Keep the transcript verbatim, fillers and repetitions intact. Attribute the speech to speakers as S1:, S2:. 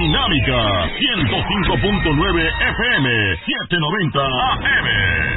S1: Dinámica ciento cinco punto nueve F M, setecientos noventa A M.